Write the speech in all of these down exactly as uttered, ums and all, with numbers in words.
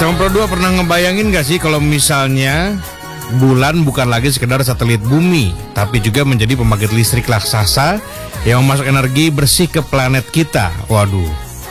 Teman Pro dua pernah ngebayangin gak sih kalau misalnya bulan bukan lagi sekedar satelit bumi, tapi juga menjadi pembangkit listrik raksasa yang memasuk energi bersih ke planet kita. Waduh.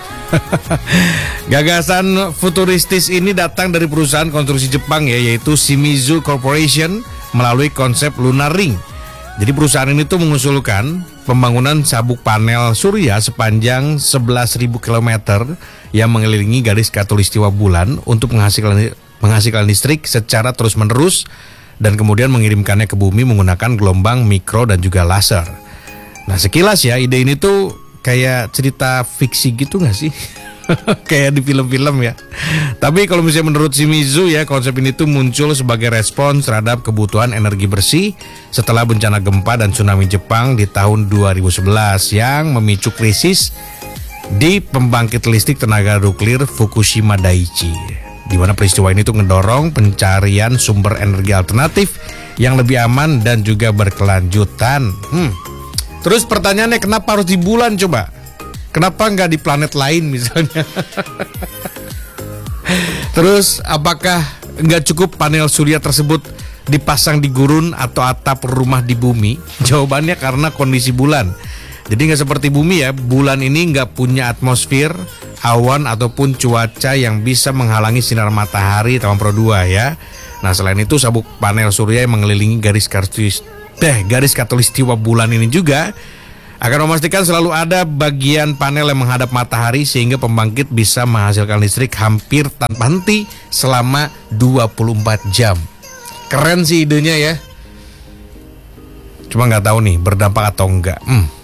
Gagasan futuristis ini datang dari perusahaan konstruksi Jepang ya, yaitu Shimizu Corporation melalui konsep Lunar Ring. Jadi perusahaan ini tuh mengusulkan pembangunan sabuk panel surya sepanjang sebelas ribu kilometer yang mengelilingi garis khatulistiwa bulan untuk menghasilkan menghasilkan listrik secara terus-menerus dan kemudian mengirimkannya ke bumi menggunakan gelombang mikro dan juga laser. Nah, sekilas ya ide ini tuh kayak cerita fiksi gitu gak sih? Kayak di film-film ya. Tapi kalau misalnya menurut Shimizu ya, konsep ini tuh muncul sebagai respons terhadap kebutuhan energi bersih setelah bencana gempa dan tsunami Jepang di tahun dua ribu sebelas yang memicu krisis di pembangkit listrik tenaga nuklir Fukushima Daiichi, di mana peristiwa ini tuh ngedorong pencarian sumber energi alternatif yang lebih aman dan juga berkelanjutan. Hmm. Terus pertanyaannya, kenapa harus di bulan coba? Kenapa nggak di planet lain misalnya? Terus apakah nggak cukup panel surya tersebut dipasang di gurun atau atap rumah di bumi? Jawabannya karena kondisi bulan. Jadi nggak seperti bumi ya, bulan ini nggak punya atmosfer, awan ataupun cuaca yang bisa menghalangi sinar matahari Teman Pro dua ya. Nah, selain itu sabuk panel surya yang mengelilingi garis kartus, deh, garis khatulistiwa bulan ini juga akan memastikan selalu ada bagian panel yang menghadap matahari sehingga pembangkit bisa menghasilkan listrik hampir tanpa henti selama dua puluh empat jam. Keren sih idenya ya. Cuma nggak tahu nih berdampak atau enggak. Hmm.